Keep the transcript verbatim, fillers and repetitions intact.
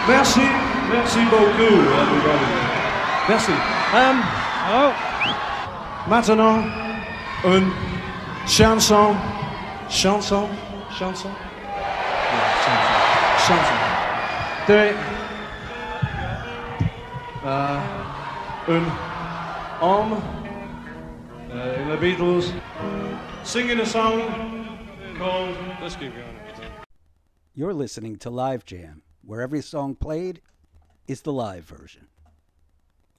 Merci, merci beaucoup, everybody. Merci. Um, Oh, maintenant, une chanson, chanson, chanson, yeah, chanson, chanson. De, uh, un homme, uh, in the Beatles, singing a song called. Let's keep going. You're listening to Live Jam, where every song played is the live version.